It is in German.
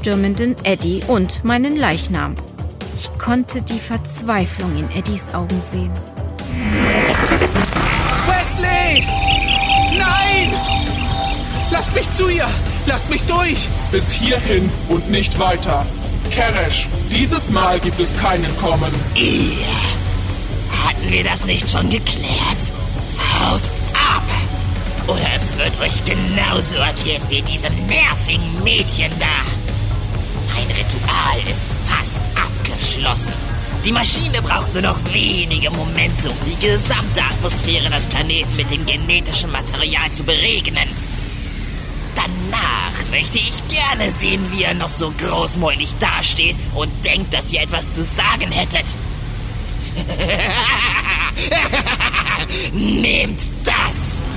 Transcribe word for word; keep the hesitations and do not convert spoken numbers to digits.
einstürmenden Eddie und meinen Leichnam. Ich konnte die Verzweiflung in Eddies Augen sehen. Wesley! Nein! Lasst mich zu ihr! Lasst mich durch! Bis hierhin und nicht weiter. Keresh, dieses Mal gibt es kein Entkommen. Ihr! Hatten wir das nicht schon geklärt? Haut ab! Oder es wird euch genauso ergehen wie diesem nervigen Mädchen da. Mein Ritual ist fast abgeschlossen. Die Maschine braucht nur noch wenige Momente, um die gesamte Atmosphäre des Planeten mit dem genetischen Material zu beregnen. Danach möchte ich gerne sehen, wie ihr noch so großmäulig dasteht und denkt, dass ihr etwas zu sagen hättet. Nehmt das!